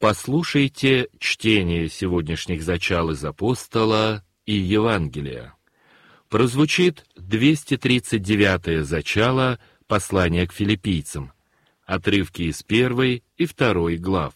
Послушайте чтение сегодняшних зачал из Апостола и Евангелия. Прозвучит 239-е зачало послания к филиппийцам, отрывки из 1 и 2 глав.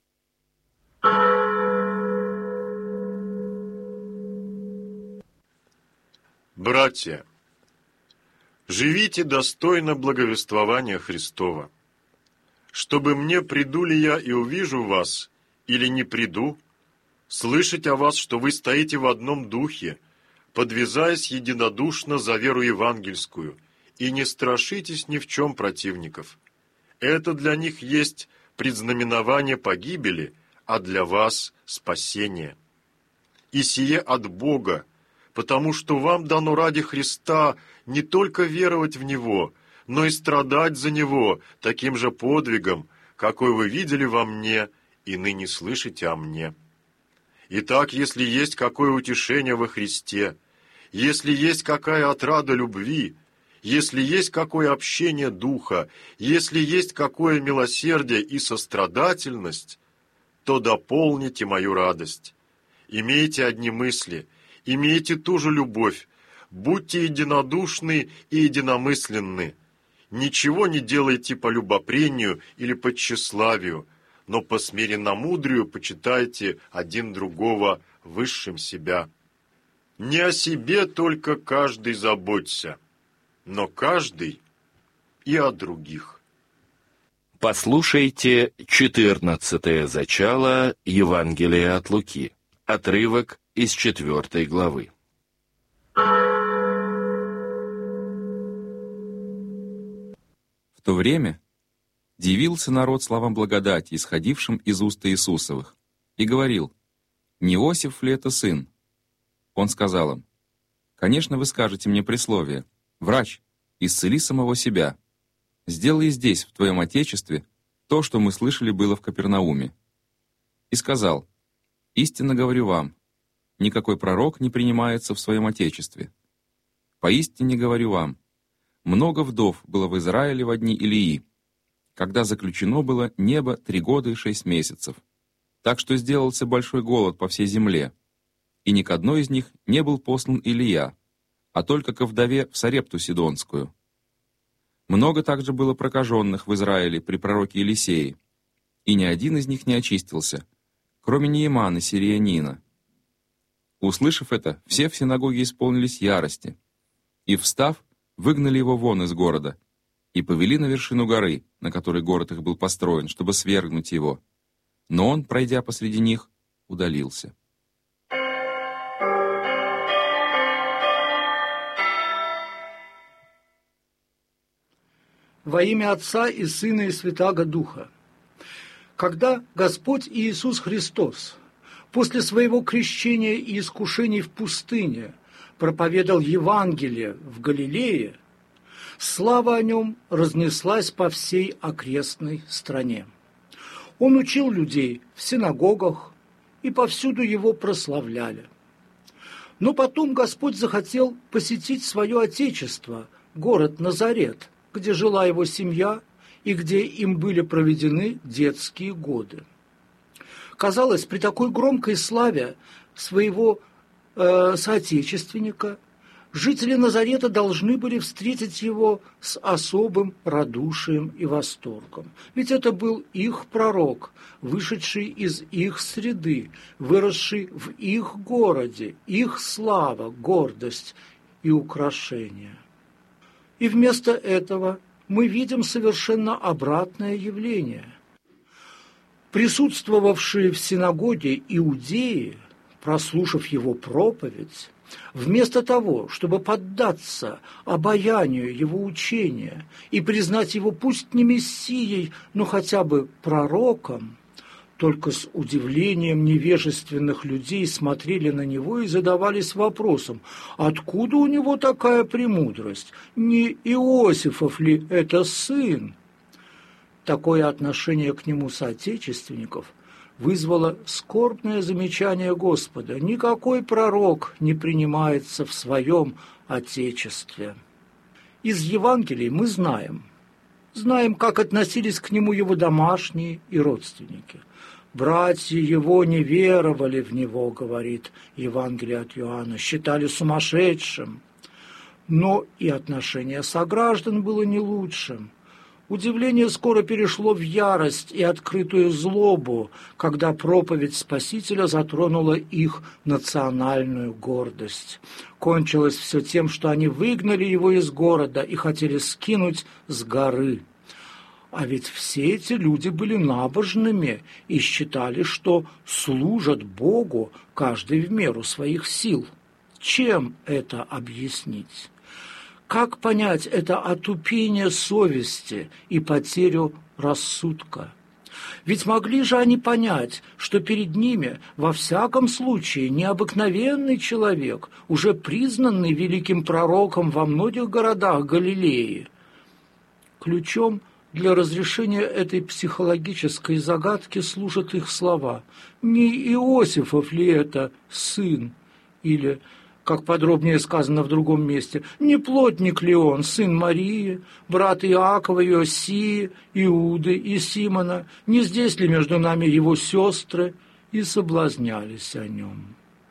Братья, живите достойно благовествования Христова, чтобы мне, приду ли я и увижу вас, или не приду, слышать о вас, что вы стоите в одном духе, подвязаясь единодушно за веру евангельскую, и не страшитесь ни в чем противников. Это для них есть предзнаменование погибели, а для вас спасение. И сие от Бога, потому что вам дано ради Христа не только веровать в Него, но и страдать за Него таким же подвигом, какой вы видели во мне и ныне слышите о мне. Итак, если есть какое утешение во Христе, если есть какая отрада любви, если есть какое общение духа, если есть какое милосердие и сострадательность, то дополните мою радость. Имейте одни мысли, имейте ту же любовь, будьте единодушны и единомысленны. Ничего не делайте по любопрению или по тщеславию, но по смиренномудрию почитайте один другого высшим себя. Не о себе только каждый заботься, но каждый и о других. Послушайте 14-е зачало Евангелия от Луки, отрывок из 4 главы. В то время дивился народ словам благодати, исходившим из уст Иисусовых, и говорил: «Не Иосиф ли это сын?» Он сказал им: «Конечно, вы скажете мне присловие: врач, исцели самого себя. Сделай здесь, в твоем отечестве, то, что мы слышали было в Капернауме». И сказал: «Истинно говорю вам, никакой пророк не принимается в своем отечестве. Поистине говорю вам, много вдов было в Израиле во дни Илии, когда заключено было небо 3 года и 6 месяцев, так что сделался большой голод по всей земле, и ни к одной из них не был послан Илия, а только ко вдове в Сарепту Сидонскую. Много также было прокаженных в Израиле при пророке Елисее, и ни один из них не очистился, кроме Неемана сириянина. Услышав это, все в синагоге исполнились ярости, и, встав, выгнали его вон из города и повели на вершину горы, на которой город их был построен, чтобы свергнуть его. Но он, пройдя посреди них, удалился. Во имя Отца и Сына и Святаго Духа. Когда Господь Иисус Христос после своего крещения и искушений в пустыне проповедал Евангелие в Галилее, слава о нем разнеслась по всей окрестной стране. Он учил людей в синагогах, и повсюду его прославляли. Но потом Господь захотел посетить свое отечество, город Назарет, где жила его семья и где им были проведены детские годы. Казалось, при такой громкой славе своего соотечественника жители Назарета должны были встретить его с особым радушием и восторгом. Ведь это был их пророк, вышедший из их среды, выросший в их городе, их слава, гордость и украшение. И вместо этого мы видим совершенно обратное явление. Присутствовавшие в синагоге иудеи, прослушав его проповедь, вместо того, чтобы поддаться обаянию его учения и признать его пусть не мессией, но хотя бы пророком, только с удивлением невежественных людей смотрели на него и задавались вопросом: откуда у него такая премудрость? Не Иосифов ли это сын? Такое отношение к нему соотечественников вызвало скорбное замечание Господа: никакой пророк не принимается в своем отечестве. Из Евангелий мы знаем, как относились к нему его домашние и родственники. Братья его не веровали в него, говорит Евангелие от Иоанна, считали сумасшедшим. Но и отношение сограждан было не лучшим. Удивление скоро перешло в ярость и открытую злобу, когда проповедь Спасителя затронула их национальную гордость. Кончилось все тем, что они выгнали его из города и хотели скинуть с горы. А ведь все эти люди были набожными и считали, что служат Богу каждый в меру своих сил. Чем это объяснить? Как понять это отупение совести и потерю рассудка? Ведь могли же они понять, что перед ними во всяком случае необыкновенный человек, уже признанный великим пророком во многих городах Галилеи. Ключом для разрешения этой психологической загадки служат их слова: «Не Иосифов ли это сын?» Или, как подробнее сказано в другом месте, «Не плотник ли он, сын Марии, брат Иакова, Иосии, Иуды и Симона? Не здесь ли между нами его сестры?» И соблазнялись о нем.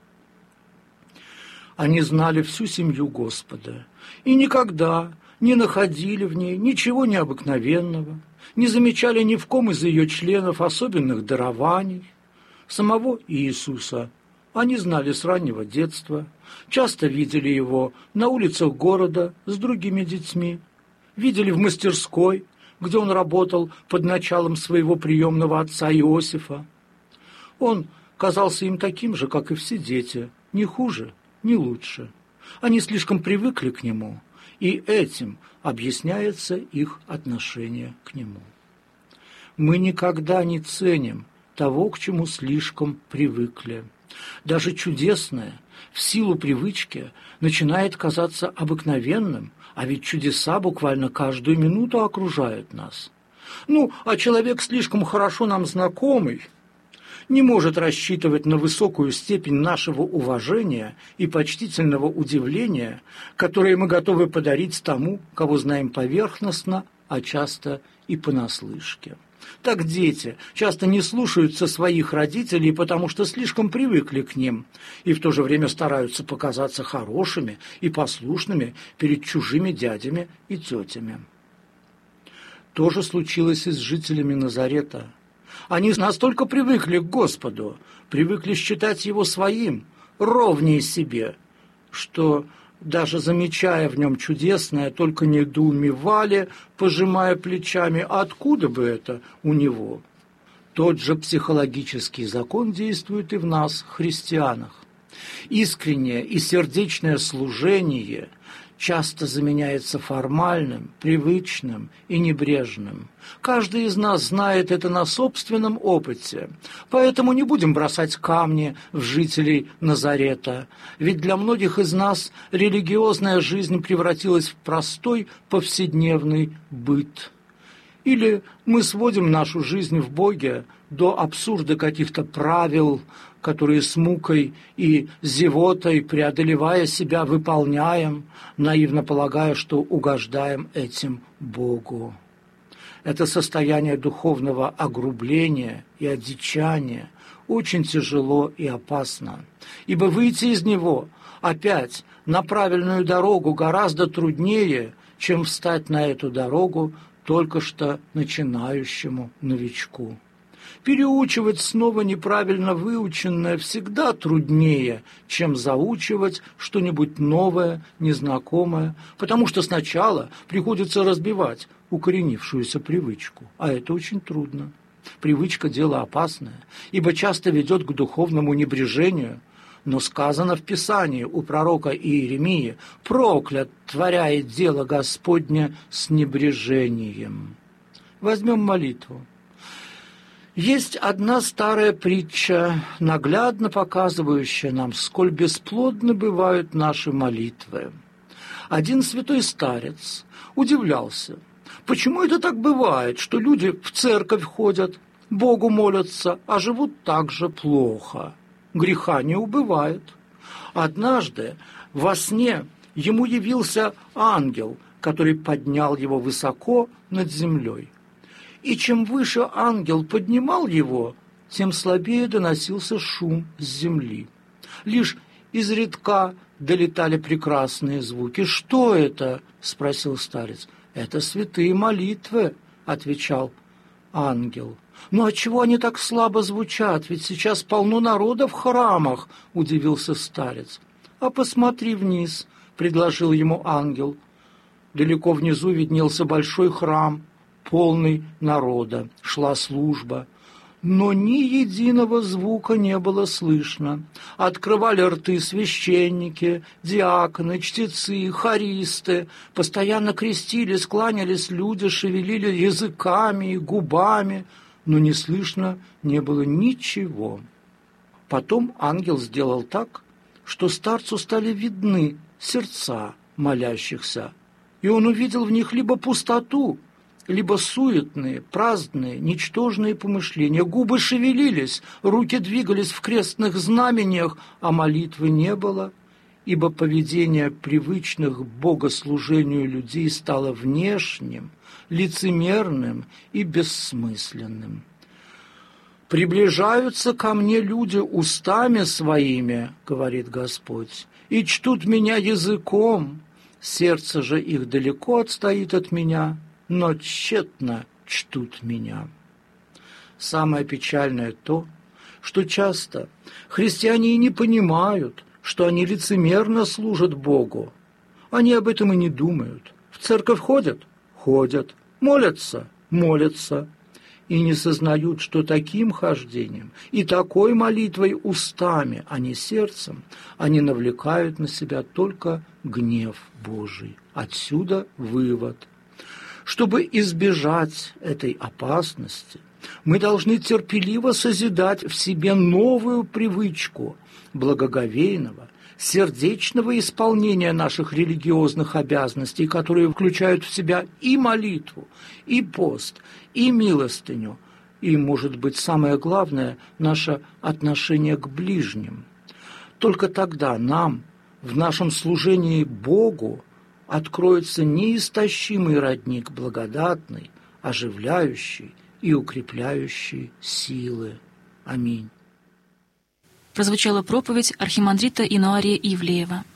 Они знали всю семью Господа и никогда не находили в ней ничего необыкновенного, не замечали ни в ком из ее членов особенных дарований. Самого Иисуса они знали с раннего детства, часто видели его на улицах города с другими детьми, видели в мастерской, где он работал под началом своего приемного отца Иосифа. Он казался им таким же, как и все дети, ни хуже, ни лучше. Они слишком привыкли к нему, и этим объясняется их отношение к нему. Мы никогда не ценим того, к чему слишком привыкли. Даже чудесное в силу привычки начинает казаться обыкновенным, а ведь чудеса буквально каждую минуту окружают нас. А человек, слишком хорошо нам знакомый, не может рассчитывать на высокую степень нашего уважения и почтительного удивления, которые мы готовы подарить тому, кого знаем поверхностно, а часто и понаслышке. Так дети часто не слушаются своих родителей, потому что слишком привыкли к ним, и в то же время стараются показаться хорошими и послушными перед чужими дядями и тетями. То же случилось и с жителями Назарета. Они настолько привыкли к Господу, привыкли считать Его своим, ровнее себе, что, даже замечая в нем чудесное, только недоумевали, пожимая плечами, откуда бы это у него. Тот же психологический закон действует и в нас, христианах. Искреннее и сердечное служение часто заменяется формальным, привычным и небрежным. Каждый из нас знает это на собственном опыте, поэтому не будем бросать камни в жителей Назарета, ведь для многих из нас религиозная жизнь превратилась в простой повседневный быт. Или мы сводим нашу жизнь в Боге до абсурда каких-то правил, которые с мукой и зевотой, преодолевая себя, выполняем, наивно полагая, что угождаем этим Богу. Это состояние духовного огрубления и одичания очень тяжело и опасно, ибо выйти из него опять на правильную дорогу гораздо труднее, чем встать на эту дорогу только что начинающему новичку. Переучивать снова неправильно выученное всегда труднее, чем заучивать что-нибудь новое, незнакомое, потому что сначала приходится разбивать укоренившуюся привычку, а это очень трудно. Привычка – дело опасное, ибо часто ведет к духовному небрежению, но сказано в Писании у пророка Иеремии: «Проклят творяет дело Господне с небрежением». Возьмем молитву. Есть одна старая притча, наглядно показывающая нам, сколь бесплодны бывают наши молитвы. Один святой старец удивлялся, почему это так бывает, что люди в церковь ходят, Богу молятся, а живут так же плохо. Греха не убывает. Однажды во сне ему явился ангел, который поднял его высоко над землей. И чем выше ангел поднимал его, тем слабее доносился шум с земли. Лишь изредка долетали прекрасные звуки. «Что это?» — спросил старец. «Это святые молитвы», — отвечал ангел. «Ну, отчего они так слабо звучат? Ведь сейчас полно народа в храмах», — удивился старец. «А посмотри вниз», — предложил ему ангел. Далеко внизу виднелся большой храм, полный народа. Шла служба. Но ни единого звука не было слышно. Открывали рты священники, диаконы, чтецы, хористы. Постоянно крестились, кланялись люди, шевелили языками и губами, но не слышно не было ничего. Потом ангел сделал так, что старцу стали видны сердца молящихся, и он увидел в них либо пустоту, либо суетные, праздные, ничтожные помышления. Губы шевелились, руки двигались в крестных знамениях, а молитвы не было, ибо поведение привычных богослужению людей стало внешним, лицемерным и бессмысленным. «Приближаются ко мне люди устами своими, — говорит Господь, — и чтут меня языком, сердце же их далеко отстоит от меня, но тщетно чтут меня». Самое печальное то, что часто христиане и не понимают, что они лицемерно служат Богу. Они об этом и не думают. В церковь ходят? Ходят. Молятся? Молятся. И не сознают, что таким хождением и такой молитвой устами, а не сердцем, они навлекают на себя только гнев Божий. Отсюда вывод. Чтобы избежать этой опасности, мы должны терпеливо созидать в себе новую привычку благоговейного, сердечного исполнения наших религиозных обязанностей, которые включают в себя и молитву, и пост, и милостыню, и, может быть, самое главное, наше отношение к ближним. Только тогда нам, в нашем служении Богу, откроется неистощимый родник благодатный, оживляющий и укрепляющий силы. Аминь. Прозвучала проповедь архимандрита Инуария Ивлеева.